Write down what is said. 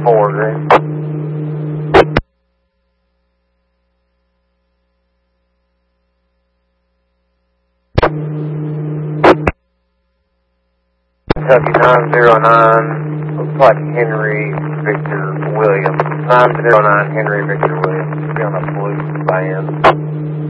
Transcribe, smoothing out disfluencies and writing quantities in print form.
4, Green. Kentucky 909, looks like Henry Victor Williams. 909 Henry Victor Williams. Be on a blue van.